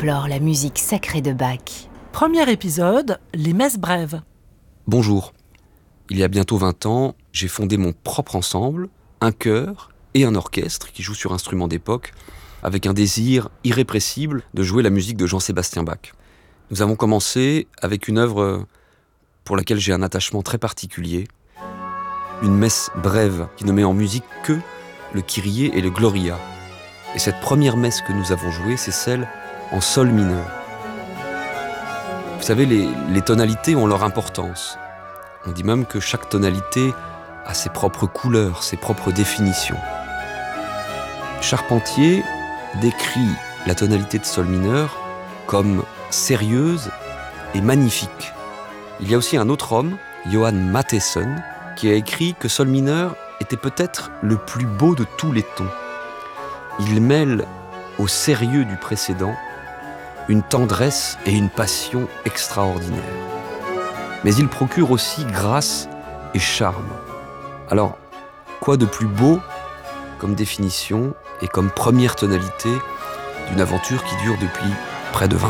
explore la musique sacrée de Bach. Premier épisode, les messes brèves. Bonjour. Il y a bientôt 20 ans, j'ai fondé mon propre ensemble, un chœur et un orchestre qui jouent sur instruments d'époque, avec un désir irrépressible de jouer la musique de Jean-Sébastien Bach. Nous avons commencé avec une œuvre pour laquelle j'ai un attachement très particulier, une messe brève qui ne met en musique que le Kyrie et le Gloria. Et cette première messe que nous avons jouée, c'est celle en sol mineur. Vous savez, les tonalités ont leur importance. On dit même que chaque tonalité a ses propres couleurs, ses propres définitions. Charpentier décrit la tonalité de sol mineur comme sérieuse et magnifique. Il y a aussi un autre homme, Johann Mattheson, qui a écrit que sol mineur était peut-être le plus beau de tous les tons. Il mêle au sérieux du précédent une tendresse et une passion extraordinaires. Mais il procure aussi grâce et charme. Alors, quoi de plus beau comme définition et comme première tonalité d'une aventure qui dure depuis près de 20 ans ?